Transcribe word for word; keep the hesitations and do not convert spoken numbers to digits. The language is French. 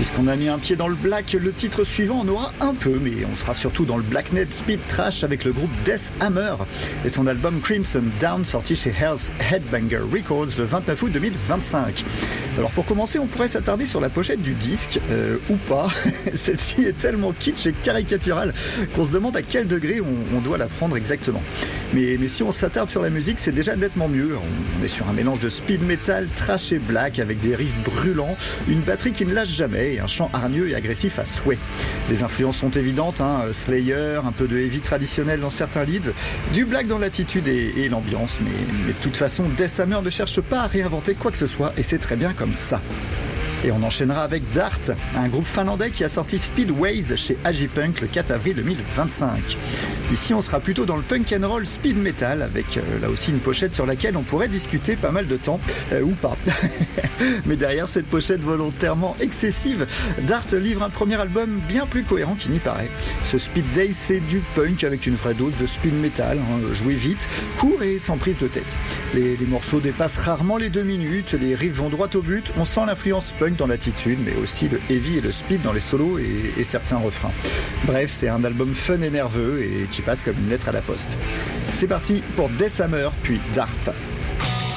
Puisqu'on a mis un pied dans le black, le titre suivant en aura un peu, mais on sera surtout dans le blacknet speed trash avec le groupe Death Hammer et son album Crimson Dawn sorti chez Hell's Headbanger Records le vingt-neuf août deux mille vingt-cinq. Alors pour commencer, on pourrait s'attarder sur la pochette du disque, euh, ou pas. Celle-ci est tellement kitsch et caricaturale qu'on se demande à quel degré on, on doit la prendre exactement. Mais, mais si on s'attarde sur la musique, c'est déjà nettement mieux. On, on est sur un mélange de speed metal, trash et black avec des riffs brûlants, une batterie qui ne lâche jamais et un chant hargneux et agressif à souhait. Les influences sont évidentes, hein, Slayer, un peu de heavy traditionnel dans certains leads, du black dans l'attitude et, et l'ambiance, mais, mais de toute façon, Death Hammer ne cherche pas à réinventer quoi que ce soit et c'est très bien comme ça. Et on enchaînera avec Dart, un groupe finlandais qui a sorti Speedways chez Agipunk le quatre avril deux mille vingt-cinq. Ici, on sera plutôt dans le punk and roll speed metal, avec euh, là aussi une pochette sur laquelle on pourrait discuter pas mal de temps, euh, ou pas. Mais derrière cette pochette volontairement excessive, Dart livre un premier album bien plus cohérent qu'il n'y paraît. Ce Speed Day, c'est du punk avec une vraie dose de speed metal, hein, joué vite, court et sans prise de tête. Les, les morceaux dépassent rarement les deux minutes, les riffs vont droit au but, on sent l'influence punk dans l'attitude, mais aussi le heavy et le speed dans les solos et, et certains refrains. Bref, c'est un album fun et nerveux et qui passe comme une lettre à la poste. C'est parti pour Death Hammer, puis Dart.